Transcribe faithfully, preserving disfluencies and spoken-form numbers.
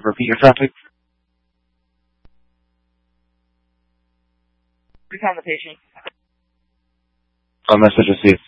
repeat your topic? Recount the patient. A message received.